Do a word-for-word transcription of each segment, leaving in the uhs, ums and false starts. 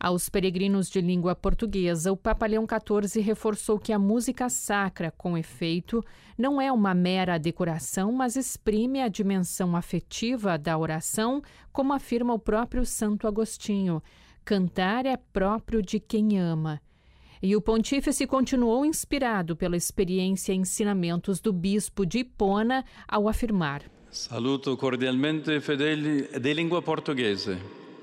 Aos peregrinos de língua portuguesa, o Papa Leão quatorze reforçou que a música sacra, com efeito, não é uma mera decoração, mas exprime a dimensão afetiva da oração, como afirma o próprio Santo Agostinho. Cantar é próprio de quem ama. E o pontífice continuou inspirado pela experiência e ensinamentos do bispo de Hipona ao afirmar: Saluto cordialmente fedeli de língua portuguesa.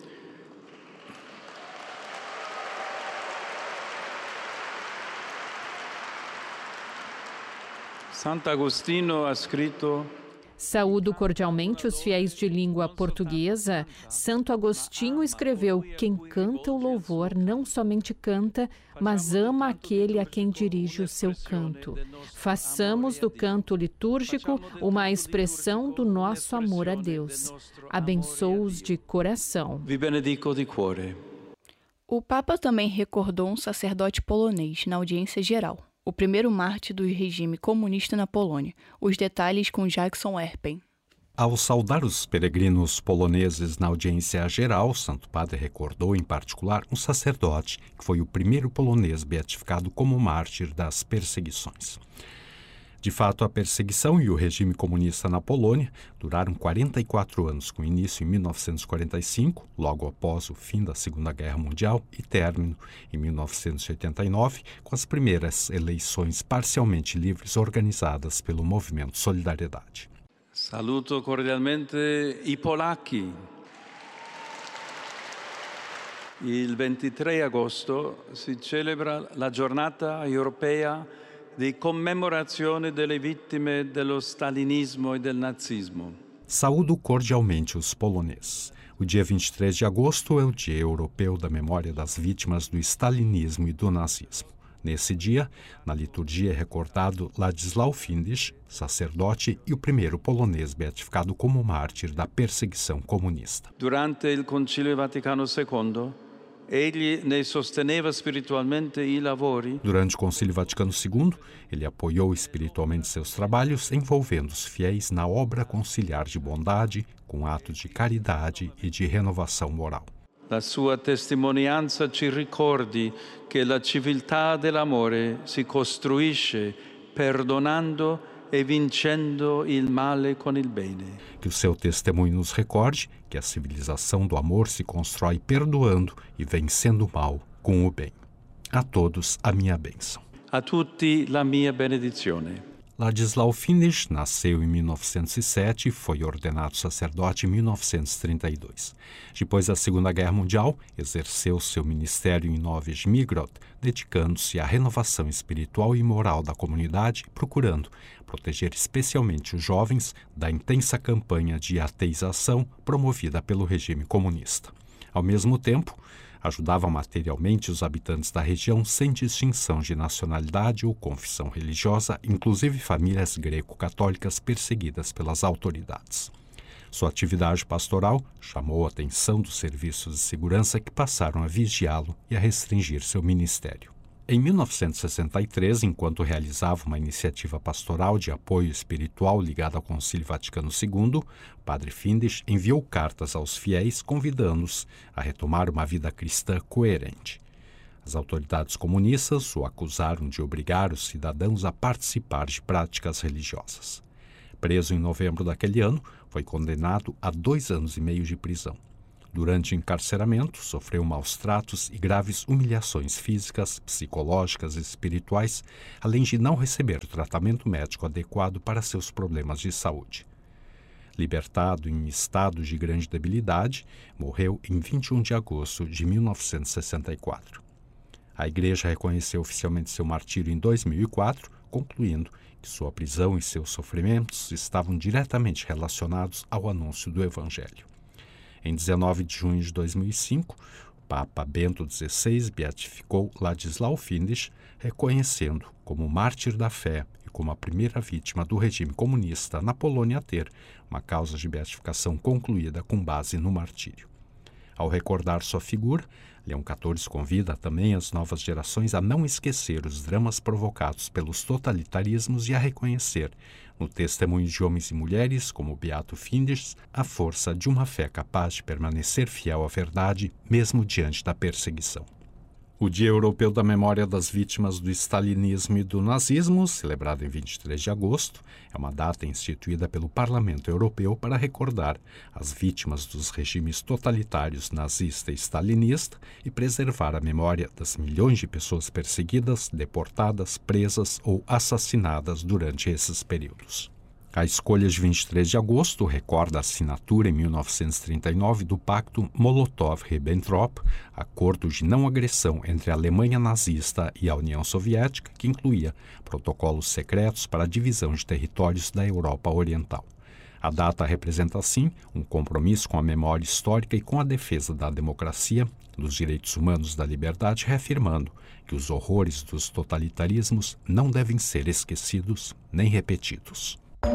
Santo Agostinho ha scritto: Saúdo cordialmente os fiéis de língua portuguesa. Santo Agostinho escreveu: quem canta o louvor não somente canta, mas ama aquele a quem dirige o seu canto. Façamos do canto litúrgico uma expressão do nosso amor a Deus. Abençoo-os de coração. Vi benedico di cuore. O Papa também recordou um sacerdote polonês na audiência geral, o primeiro mártir do regime comunista na Polônia. Os detalhes com Jackson Erpen. Ao saudar os peregrinos poloneses na audiência geral, o Santo Padre recordou, em particular, um sacerdote que foi o primeiro polonês beatificado como mártir das perseguições. De fato, a perseguição e o regime comunista na Polônia duraram quarenta e quatro anos, com início em mil novecentos e quarenta e cinco, logo após o fim da Segunda Guerra Mundial, e término em mil novecentos e oitenta e nove, com as primeiras eleições parcialmente livres organizadas pelo Movimento Solidariedade. Saluto cordialmente i polacchi. Il ventitré agosto si celebra la giornata europea di commemorazione delle vittime dello stalinismo e del nazismo. Saúdo cordialmente os poloneses. O dia vinte e três de agosto é o Dia Europeu da Memória das Vítimas do Stalinismo e do Nazismo. Nesse dia, na liturgia é recordado Ladislau Findisch, sacerdote e o primeiro polonês beatificado como mártir da perseguição comunista. Durante il Concilio Vaticano secondo, egli ne sosteneva spiritualmente i lavori. Durante o Concílio Vaticano segundo, ele apoiou espiritualmente seus trabalhos, envolvendo os fiéis na obra conciliar de bondade, com atos de caridade e de renovação moral. La sua testimonianza ci ricordi che la civiltà dell'amore si costruisce perdonando e vincendo il male con il bene. Que o seu testemunho nos recorde que a civilização do amor se constrói perdoando e vencendo o mal com o bem. A todos a minha bênção. A tutti la mia benedizione. Ladislau Findisch nasceu em mil novecentos e sete e foi ordenado sacerdote em mil novecentos e trinta e dois. Depois da Segunda Guerra Mundial, exerceu seu ministério em Nowy Żmigród, dedicando-se à renovação espiritual e moral da comunidade, procurando proteger especialmente os jovens da intensa campanha de ateização promovida pelo regime comunista. Ao mesmo tempo, ajudava materialmente os habitantes da região sem distinção de nacionalidade ou confissão religiosa, inclusive famílias greco-católicas perseguidas pelas autoridades. Sua atividade pastoral chamou a atenção dos serviços de segurança que passaram a vigiá-lo e a restringir seu ministério. Em mil novecentos e sessenta e três, enquanto realizava uma iniciativa pastoral de apoio espiritual ligada ao Concílio Vaticano segundo, Padre Findisch enviou cartas aos fiéis convidando-os a retomar uma vida cristã coerente. As autoridades comunistas o acusaram de obrigar os cidadãos a participar de práticas religiosas. Preso em novembro daquele ano, foi condenado a dois anos e meio de prisão. Durante o encarceramento, sofreu maus tratos e graves humilhações físicas, psicológicas e espirituais, além de não receber o tratamento médico adequado para seus problemas de saúde. Libertado em estado de grande debilidade, morreu em vinte e um de agosto de mil novecentos e sessenta e quatro. A Igreja reconheceu oficialmente seu martírio em dois mil e quatro, concluindo que sua prisão e seus sofrimentos estavam diretamente relacionados ao anúncio do Evangelho. Em dezenove de junho de dois mil e cinco, o Papa Bento dezesseis beatificou Ladislau Findisch, reconhecendo como mártir da fé e como a primeira vítima do regime comunista na Polônia a ter uma causa de beatificação concluída com base no martírio. Ao recordar sua figura, Leão quatorze convida também as novas gerações a não esquecer os dramas provocados pelos totalitarismos e a reconhecer, no testemunho de homens e mulheres como o Beato Finders, a força de uma fé capaz de permanecer fiel à verdade, mesmo diante da perseguição. O Dia Europeu da Memória das Vítimas do Stalinismo e do Nazismo, celebrado em vinte e três de agosto, é uma data instituída pelo Parlamento Europeu para recordar as vítimas dos regimes totalitários nazista e stalinista e preservar a memória das milhões de pessoas perseguidas, deportadas, presas ou assassinadas durante esses períodos. A escolha de vinte e três de agosto recorda a assinatura em mil novecentos e trinta e nove do Pacto Molotov-Ribbentrop, acordo de não agressão entre a Alemanha nazista e a União Soviética, que incluía protocolos secretos para a divisão de territórios da Europa Oriental. A data representa, assim, um compromisso com a memória histórica e com a defesa da democracia, dos direitos humanos e da liberdade, reafirmando que os horrores dos totalitarismos não devem ser esquecidos nem repetidos.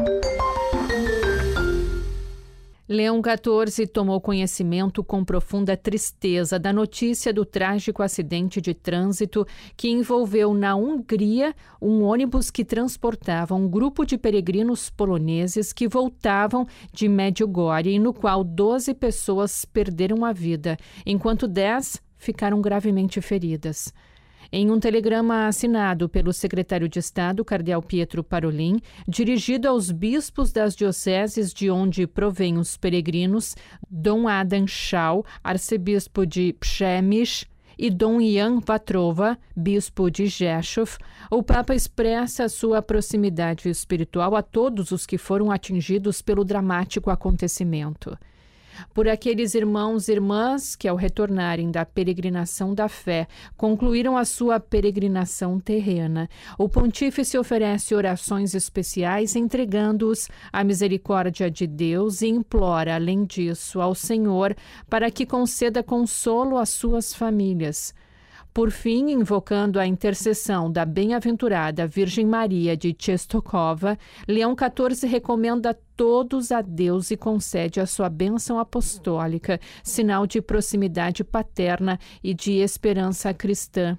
Leão quatorze tomou conhecimento com profunda tristeza da notícia do trágico acidente de trânsito que envolveu na Hungria um ônibus que transportava um grupo de peregrinos poloneses que voltavam de Medjugorje e no qual doze pessoas perderam a vida, enquanto dez ficaram gravemente feridas. Em um telegrama assinado pelo secretário de Estado, cardeal Pietro Parolin, dirigido aos bispos das dioceses de onde provêm os peregrinos, Dom Adam Schau, arcebispo de Przemyśl, e Dom Jan Vatrova, bispo de Rzeszów, o Papa expressa sua proximidade espiritual a todos os que foram atingidos pelo dramático acontecimento. Por aqueles irmãos e irmãs que, ao retornarem da peregrinação da fé, concluíram a sua peregrinação terrena, o pontífice oferece orações especiais, entregando-os à misericórdia de Deus e implora, além disso, ao Senhor para que conceda consolo às suas famílias. Por fim, invocando a intercessão da bem-aventurada Virgem Maria de Czestochowa, Leão quatorze recomenda a todos a Deus e concede a sua bênção apostólica, sinal de proximidade paterna e de esperança cristã.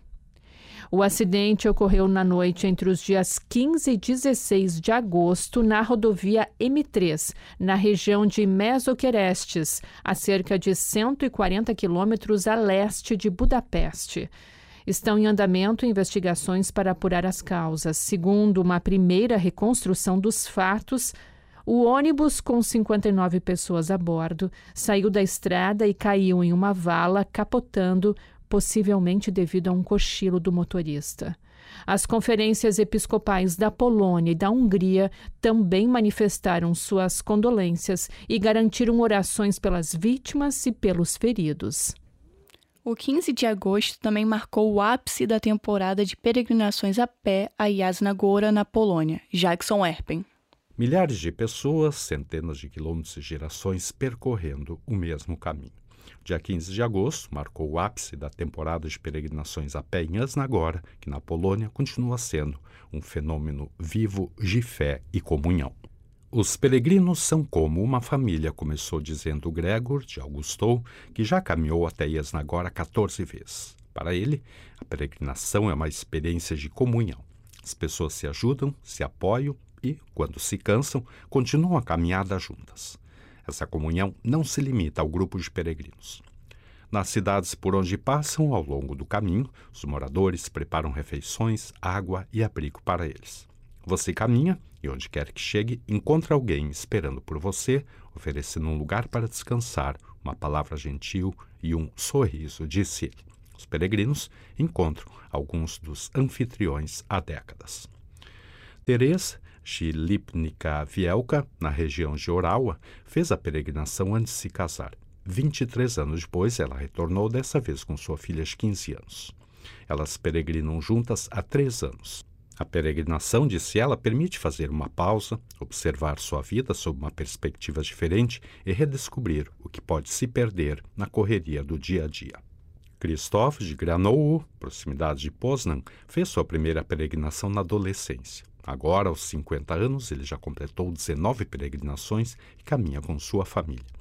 O acidente ocorreu na noite entre os dias quinze e dezesseis de agosto na rodovia M três, na região de Mesoquerestes, a cerca de cento e quarenta quilômetros a leste de Budapeste. Estão em andamento investigações para apurar as causas. Segundo uma primeira reconstrução dos fatos, o ônibus, com cinquenta e nove pessoas a bordo, saiu da estrada e caiu em uma vala, capotando, possivelmente devido a um cochilo do motorista. As conferências episcopais da Polônia e da Hungria também manifestaram suas condolências e garantiram orações pelas vítimas e pelos feridos. O quinze de agosto também marcou o ápice da temporada de peregrinações a pé a Jasna Góra, na Polônia. Jackson Erpen. Milhares de pessoas, centenas de quilômetros e gerações percorrendo o mesmo caminho. Dia quinze de agosto marcou o ápice da temporada de peregrinações a pé em Jasna Góra, que na Polônia continua sendo um fenômeno vivo de fé e comunhão. Os peregrinos são como uma família, começou dizendo Gregor de Augustou, que já caminhou até Jasna Góra quatorze vezes. Para ele, a peregrinação é uma experiência de comunhão. As pessoas se ajudam, se apoiam e, quando se cansam, continuam a caminhada juntas. Essa comunhão não se limita ao grupo de peregrinos. Nas cidades por onde passam, ao longo do caminho, os moradores preparam refeições, água e abrigo para eles. Você caminha e, onde quer que chegue, encontra alguém esperando por você, oferecendo um lugar para descansar, uma palavra gentil e um sorriso, disse ele. Os peregrinos encontram alguns dos anfitriões há décadas. Teresa Shilipnica-Vielka, na região de Orawa, fez a peregrinação antes de se casar. vinte e três anos depois, ela retornou, dessa vez com sua filha de quinze anos. Elas peregrinam juntas há três anos. A peregrinação, disse ela, permite fazer uma pausa, observar sua vida sob uma perspectiva diferente e redescobrir o que pode se perder na correria do dia a dia. Krzysztof de Granowo, proximidade de Poznan, fez sua primeira peregrinação na adolescência. Agora, aos cinquenta anos, ele já completou dezenove peregrinações e caminha com sua família.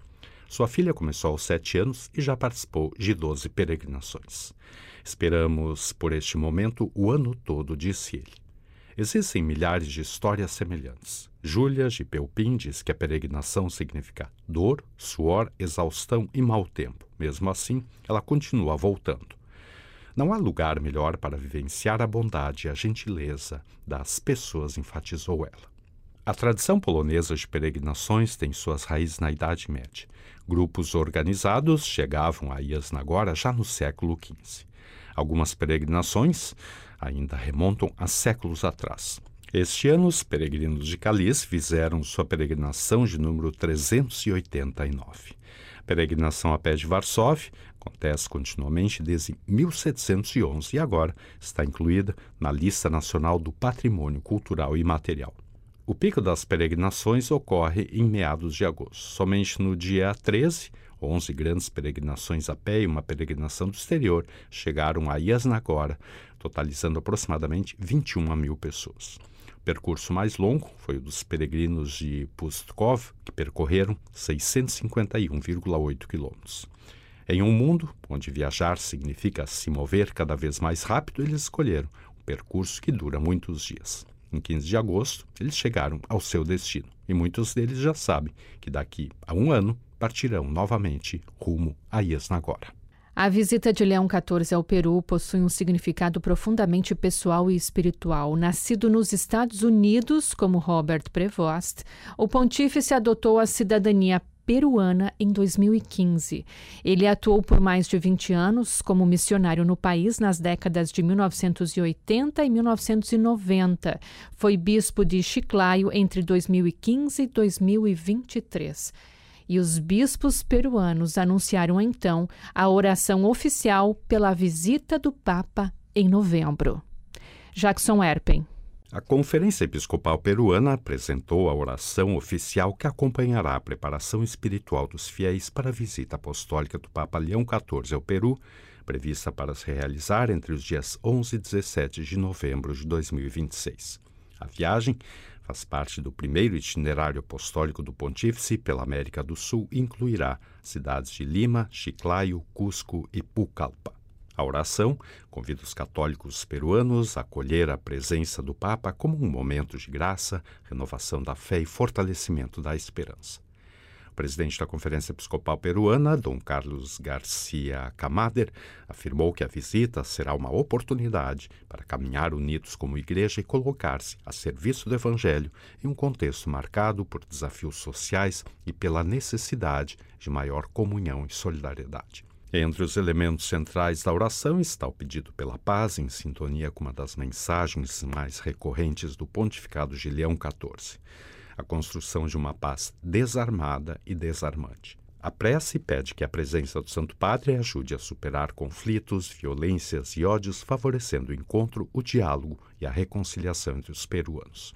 Sua filha começou aos sete anos e já participou de doze peregrinações. Esperamos por este momento o ano todo, disse ele. Existem milhares de histórias semelhantes. Júlia de Pelpin diz que a peregrinação significa dor, suor, exaustão e mau tempo. Mesmo assim, ela continua voltando. Não há lugar melhor para vivenciar a bondade e a gentileza das pessoas, enfatizou ela. A tradição polonesa de peregrinações tem suas raízes na Idade Média. Grupos organizados chegavam a Jasna-Góra já no século quinze. Algumas peregrinações ainda remontam a séculos atrás. Este ano, os peregrinos de Kalisz fizeram sua peregrinação de número trezentos e oitenta e nove. A peregrinação a pé de Varsóvia acontece continuamente desde mil setecentos e onze e agora está incluída na Lista Nacional do Patrimônio Cultural e Material. O pico das peregrinações ocorre em meados de agosto. Somente no dia treze, onze grandes peregrinações a pé e uma peregrinação do exterior chegaram a Jasna-Góra, totalizando aproximadamente vinte e uma mil pessoas. O percurso mais longo foi o dos peregrinos de Pustkov, que percorreram seiscentos e cinquenta e um vírgula oito quilômetros. Em um mundo onde viajar significa se mover cada vez mais rápido, eles escolheram um percurso que dura muitos dias. Em quinze de agosto, eles chegaram ao seu destino e muitos deles já sabem que daqui a um ano partirão novamente rumo a Jasna-Góra. A visita de Leão quatorze ao Peru possui um significado profundamente pessoal e espiritual. Nascido nos Estados Unidos, como Robert Prevost, o pontífice adotou a cidadania peruana em dois mil e quinze. Ele atuou por mais de vinte anos como missionário no país nas décadas de mil novecentos e oitenta e mil novecentos e noventa. Foi bispo de Chiclayo entre dois mil e quinze e dois mil e vinte e três. E os bispos peruanos anunciaram então a oração oficial pela visita do Papa em novembro. Jackson Erpen. A Conferência Episcopal Peruana apresentou a oração oficial que acompanhará a preparação espiritual dos fiéis para a visita apostólica do Papa Leão quatorze ao Peru, prevista para se realizar entre os dias onze e dezessete de novembro de dois mil e vinte e seis. A viagem faz parte do primeiro itinerário apostólico do Pontífice pela América do Sul e incluirá cidades de Lima, Chiclayo, Cusco e Pucallpa. A oração convida os católicos peruanos a acolher a presença do Papa como um momento de graça, renovação da fé e fortalecimento da esperança. O presidente da Conferência Episcopal Peruana, Dom Carlos Garcia Camader, afirmou que a visita será uma oportunidade para caminhar unidos como igreja e colocar-se a serviço do Evangelho em um contexto marcado por desafios sociais e pela necessidade de maior comunhão e solidariedade. Entre os elementos centrais da oração está o pedido pela paz, em sintonia com uma das mensagens mais recorrentes do pontificado de Leão quatorze, a construção de uma paz desarmada e desarmante. A prece pede que a presença do Santo Padre ajude a superar conflitos, violências e ódios, favorecendo o encontro, o diálogo e a reconciliação entre os peruanos.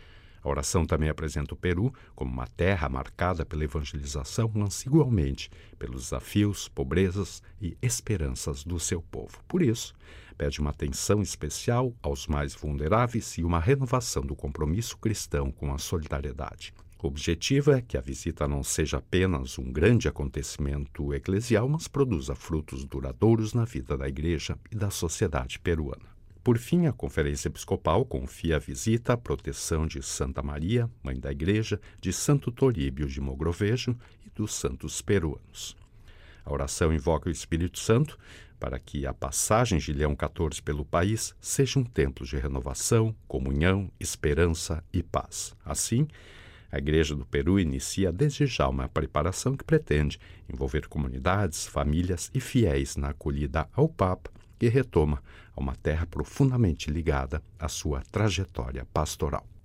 A oração também apresenta o Peru como uma terra marcada pela evangelização, mas igualmente pelos desafios, pobrezas e esperanças do seu povo. Por isso, pede uma atenção especial aos mais vulneráveis e uma renovação do compromisso cristão com a solidariedade. O objetivo é que a visita não seja apenas um grande acontecimento eclesial, mas produza frutos duradouros na vida da Igreja e da sociedade peruana. Por fim, a Conferência Episcopal confia a visita à proteção de Santa Maria, Mãe da Igreja, de Santo Toríbio de Mogrovejo e dos santos peruanos. A oração invoca o Espírito Santo para que a passagem de Leão quatorze pelo país seja um templo de renovação, comunhão, esperança e paz. Assim, a Igreja do Peru inicia desde já uma preparação que pretende envolver comunidades, famílias e fiéis na acolhida ao Papa, que retoma a uma terra profundamente ligada à sua trajetória pastoral.